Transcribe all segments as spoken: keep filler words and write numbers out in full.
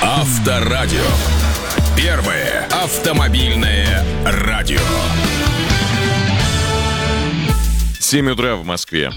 Авторадио. Первое автомобильное радио. семь утра в Москве.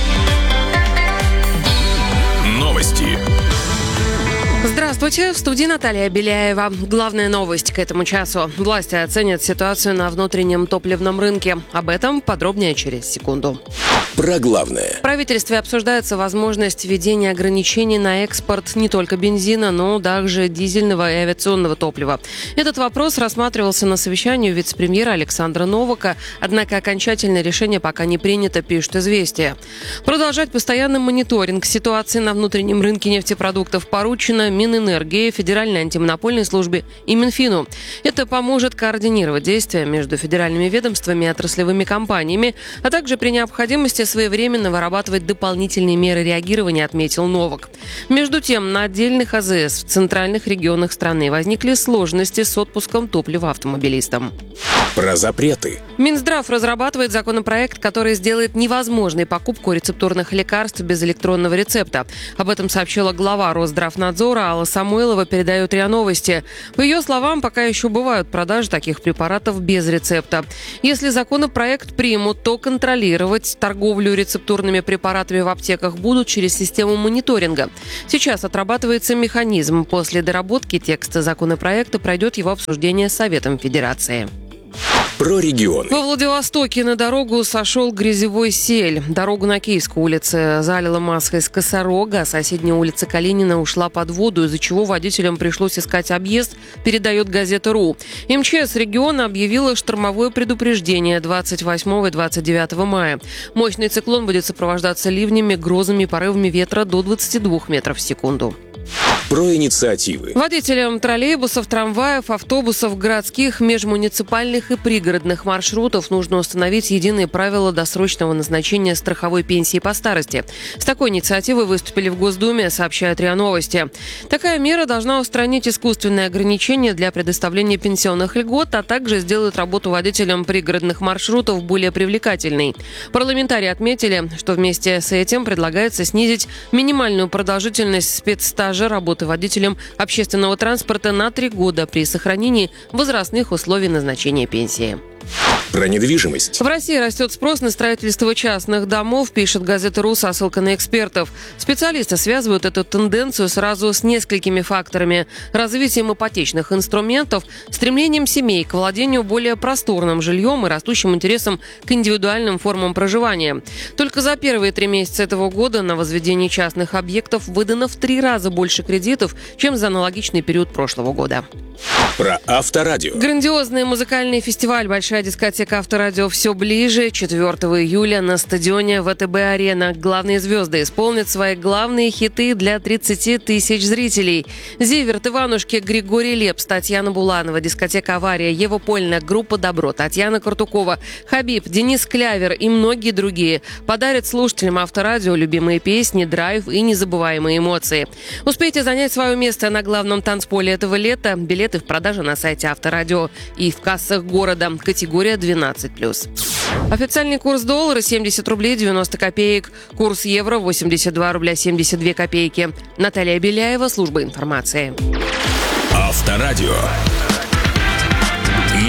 Новости. Здравствуйте, в студии Наталья Беляева. Главная новость к этому часу. Власти оценят ситуацию на внутреннем топливном рынке. Об этом подробнее через секунду. Про главное. В правительстве обсуждается возможность введения ограничений на экспорт не только бензина, но также дизельного и авиационного топлива. Этот вопрос рассматривался на совещании у вице-премьера Александра Новака, однако окончательное решение пока не принято, пишет «Известия». Продолжать постоянный мониторинг ситуации на внутреннем рынке нефтепродуктов поручено Минэнергии, Федеральной антимонопольной службе и Минфину. Это поможет координировать действия между федеральными ведомствами и отраслевыми компаниями, а также при необходимости своевременно вырабатывать дополнительные меры реагирования, отметил Новак. Между тем, на отдельных АЗС в центральных регионах страны возникли сложности с отпуском топлива автомобилистам. Про запреты. Минздрав разрабатывает законопроект, который сделает невозможной покупку рецептурных лекарств без электронного рецепта. Об этом сообщила глава Росздравнадзора Алла Самойлова, передает РИА Новости. По ее словам, пока еще бывают продажи таких препаратов без рецепта. Если законопроект примут, то контролировать торговлю рецептурными препаратами в аптеках будут через систему мониторинга. Сейчас отрабатывается механизм. После доработки текста законопроекта пройдет его обсуждение с Советом Федерации. Про регионы. Во Владивостоке на дорогу сошел грязевой сель. Дорогу на Киевской улице залила маской с Косорога, а соседняя улица Калинина ушла под воду, из-за чего водителям пришлось искать объезд, передает газета РУ. МЧС региона объявила штормовое предупреждение двадцать восьмого и двадцать девятого мая. Мощный циклон будет сопровождаться ливнями, грозами и порывами ветра до двадцати двух метров в секунду. Про инициативы. Водителям троллейбусов, трамваев, автобусов, городских, межмуниципальных и пригородных маршрутов нужно установить единые правила досрочного назначения страховой пенсии по старости. С такой инициативой выступили в Госдуме, сообщают РИА Новости. Такая мера должна устранить искусственные ограничения для предоставления пенсионных льгот, а также сделать работу водителям пригородных маршрутов более привлекательной. Парламентарии отметили, что вместе с этим предлагается снизить минимальную продолжительность спецстажа работы водителем общественного транспорта на три года при сохранении возрастных условий назначения пенсии. Про недвижимость. В России растет спрос на строительство частных домов, пишет газета РУ со ссылкой на экспертов. Специалисты связывают эту тенденцию сразу с несколькими факторами: развитием ипотечных инструментов, стремлением семей к владению более просторным жильем и растущим интересом к индивидуальным формам проживания. Только за первые три месяца этого года на возведение частных объектов выдано в три раза больше кредитов, чем за аналогичный период прошлого года. Про Авторадио. Грандиозный музыкальный фестиваль «Большая дискотека Авторадио» все ближе. четвёртого июля на стадионе ВТБ-арена главные звезды исполнят свои главные хиты для тридцати тысяч зрителей. Зиверт, Иванушки, Григорий Лепс, Татьяна Буланова, дискотека «Авария», Ева Польна, группа «Добро», Татьяна Картукова, Хабиб, Денис Клявер и многие другие подарят слушателям Авторадио любимые песни, драйв и незабываемые эмоции. Успейте занять свое место на главном танцполе этого лета. Билеты в продаже на сайте Авторадио и в кассах города. Категория двенадцать плюс. Официальный курс доллара семьдесят рублей девяносто копеек. Курс евро восемьдесят два рубля семьдесят две копейки. Наталья Беляева, служба информации. Авторадио.